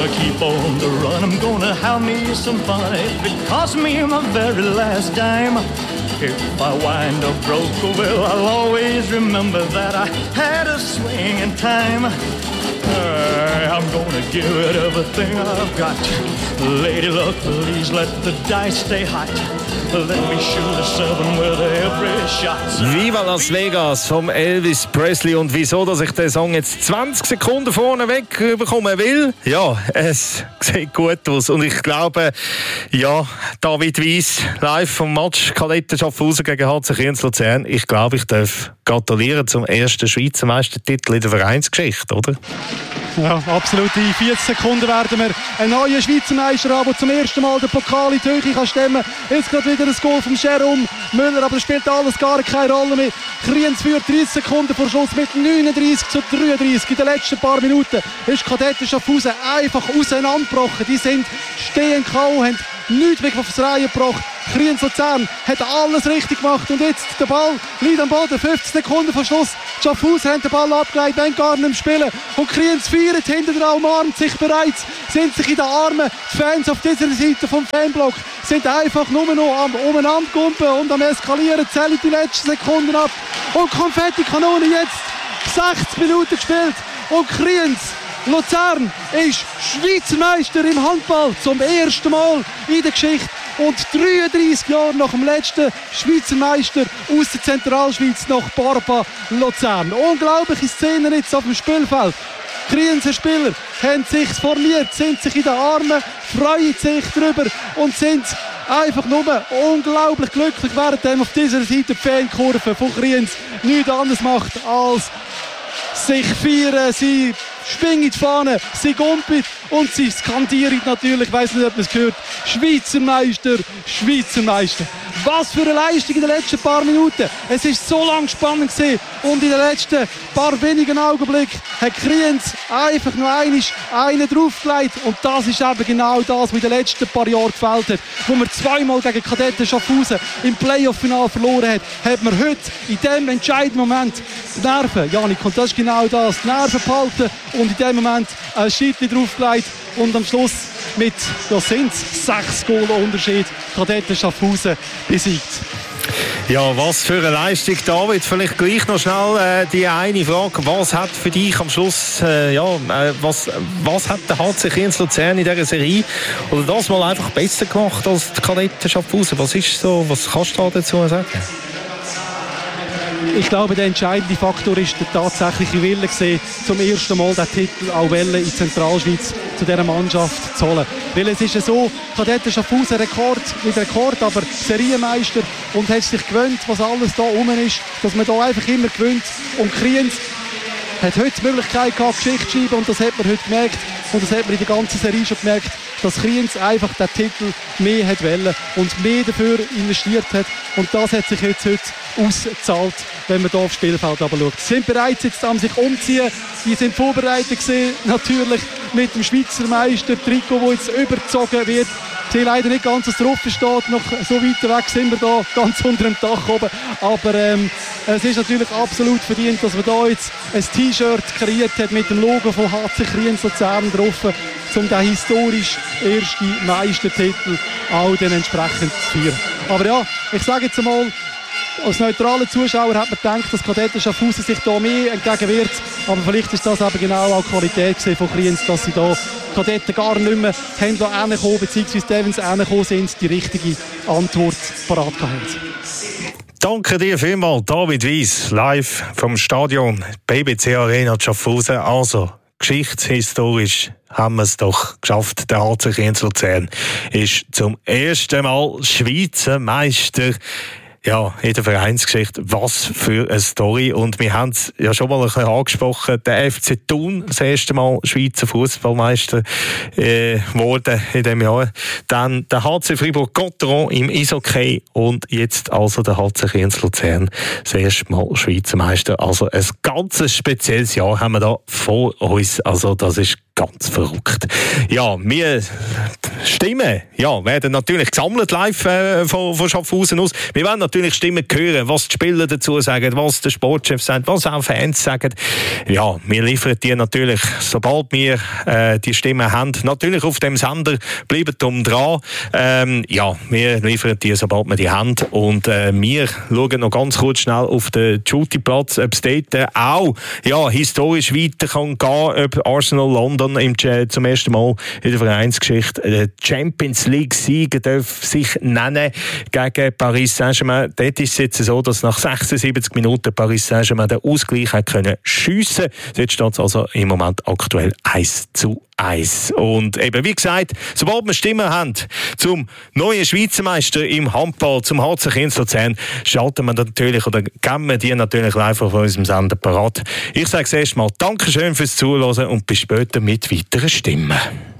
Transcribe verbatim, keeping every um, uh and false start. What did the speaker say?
gonna keep on the run. I'm gonna have me some fun. If it costs me my very last dime, if I wind up broke, well, I'll always remember that I had a swing in time. Uh, I'm gonna give it everything I've got. Lady luck, please let the dice stay hot. Let me shoot a seven with every shot. Viva Las Vegas vom Elvis Presley. Und wieso, dass ich den Song jetzt zwanzig Sekunden vorne weg bekommen will? Ja, es sieht gut aus. Und ich glaube, ja, David Weiss, live vom Match Kadette Schaffhausen gegen H C Kriens Luzern. Ich glaube, ich darf gratulieren zum ersten Schweizer Meistertitel in der Vereinsgeschichte, oder? Ja, absolut. In vierzig Sekunden werden wir einen neuen Schweizer Meister haben, der zum ersten Mal den Pokal in die Höhe kann stemmen. Jetzt gerade wieder das Goal von Jérôme Müller, aber das spielt alles gar keine Rolle mehr. Kriens führt dreißig Sekunden vor Schluss mit neununddreißig zu dreiunddreißig. In den letzten paar Minuten ist Kadette Schaffhausen einfach auseinandergebrochen. Die sind stehen K O, haben nichts mehr aufs Reihen gebracht. Kriens Luzern hat alles richtig gemacht und jetzt der Ball liegt am Boden, fünfzig Sekunden vor Schluss. Schaffhausen haben den Ball abgelegt, wollen gar nicht mehr spielen. Und Kriens feiert hinter der umarmt sich bereits, sind sich in den Armen. Die Fans auf dieser Seite vom Fanblock sind einfach nur noch am umeinander gumpen und am Eskalieren, zählen die letzten Sekunden ab. Und Konfettikanone jetzt, sechzig Minuten gespielt und Kriens Luzern ist Schweizer Meister im Handball zum ersten Mal in der Geschichte und dreiunddreißig Jahre nach dem letzten Schweizer Meister aus der Zentralschweiz nach Barpa Luzern. Unglaubliche Szenen jetzt auf dem Spielfeld. Krienser Spieler haben sich formiert, sind sich in den Armen, freuen sich darüber und sind einfach nur unglaublich glücklich, während auf dieser Seite die Fankurve von Kriens nichts anderes macht als sich feiern. Sie schwingen die Fahne, sie gumpen und sie skandieren natürlich, ich weiss nicht, ob man es gehört, Schweizer Meister, Schweizer Meister. Was für eine Leistung in den letzten paar Minuten. Es war so lang spannend gewesen. Und in den letzten paar wenigen Augenblicken hat Kriens einfach noch einmal einen draufgelegt. Und das ist eben genau das, was in den letzten paar Jahren gefällt hat. Wo man zweimal gegen Kadette Schaffhausen im Playoff-Final verloren hat, hat man heute in diesem entscheidenden Moment die Nerven, Janik, und das ist genau das, die Nerven behalten und in diesem Moment ein Scheitchen draufgelegt. Und am Schluss mit, ja, sind es sechs Goal Unterschied, Kadette Schaffhausen besiegt. Ja, was für eine Leistung, David. Vielleicht gleich noch schnell äh, die eine Frage. Was hat für dich am Schluss, äh, ja, äh, was, was hat der H C Kriens Luzern in dieser Serie oder das mal einfach besser gemacht als die Kadette Schaffhausen? Was ist so, was kannst du dazu sagen? Ich glaube, der entscheidende Faktor ist der tatsächliche Wille gewesen, zum ersten Mal den Titel auch Welle in Zentralschweiz zu dieser Mannschaft zu holen. Weil es ist ja so, Kadette Schaffhausen Rekord, nicht Rekord, aber Serienmeister und hat sich gewöhnt, was alles da rum ist, dass man da einfach immer gewinnt. Und Kriens hat heute die Möglichkeit gehabt, Geschichte zu schreiben und das hat man heute gemerkt und das hat man in der ganzen Serie schon gemerkt, dass Kriens einfach den Titel mehr hat wollen und mehr dafür investiert hat und das hat sich jetzt heute ausgezahlt, wenn man hier aufs Spielfeld schaut. Sie sind bereits jetzt am sich umziehen, die sind vorbereitet gewesen, natürlich mit dem Schweizer Meister Trikot, das jetzt übergezogen wird. Ich sehe leider nicht ganz, was drauf steht, noch so weit weg sind wir da, ganz unter dem Dach oben, aber ähm, es ist natürlich absolut verdient, dass man da jetzt ein T-Shirt kreiert hat mit dem Logo von H C Kriens Luzern drauf, um den historisch ersten Meistertitel auch dann entsprechend zu feiern. Aber ja, ich sage jetzt einmal, als neutraler Zuschauer hat man gedacht, dass Kadette Schaffhausen sich da mehr entgegenwirkt. Aber vielleicht ist das eben genau auch die Qualität von Kriens, dass sie da Kadetten gar nicht mehr haben hinkommen, beziehungsweise wenn sie hingekommen sind, die richtige Antwort parat haben. Danke dir vielmals, David Weiss, live vom Stadion B B C Arena Schaffhausen. Also, geschichtshistorisch haben wir es doch geschafft. Der H C Kriens Luzern ist zum ersten Mal Schweizer Meister. Ja, in der Vereinsgeschichte. Was für eine Story. Und wir haben es ja schon mal ein bisschen angesprochen. Der F C Thun, das erste Mal Schweizer Fußballmeister äh, wurde in diesem Jahr. Dann der H C Fribourg-Gotteron im Eishockey und jetzt also der H C Kriens Luzern, das erste Mal Schweizer Meister. Also ein ganz spezielles Jahr haben wir da vor uns. Also das ist ganz verrückt. Ja, wir Stimmen ja, werden natürlich gesammelt live äh, von, von Schaffhausen aus. Wir werden natürlich Stimmen hören, was die Spieler dazu sagen, was der Sportchef sagt, was auch Fans sagen. Ja, wir liefern die natürlich, sobald wir äh, die Stimmen haben, natürlich auf dem Sender, bleibt um dran. Ähm, ja, wir liefern die, sobald wir die haben. Und äh, wir schauen noch ganz kurz schnell auf den Shootingplatz, ob es dort äh, auch ja, historisch weiter kann gehen, ob Arsenal London im, äh, zum ersten Mal in der Vereinsgeschichte äh, Champions League Sieger darf sich nennen gegen Paris Saint-Germain. Dort ist es jetzt so, dass nach sechsundsiebzig Minuten Paris Saint-Germain den Ausgleich hat können schiessen. Dort steht es also im Moment aktuell eins zu eins. Und eben, wie gesagt, sobald wir Stimmen haben zum neuen Schweizer Meister im Handball, zum H C Kinz Luzern, schalten wir natürlich oder geben wir die natürlich live auf unserem Sender parat. Ich sage erst mal Dankeschön fürs Zuhören und bis später mit weiteren Stimmen.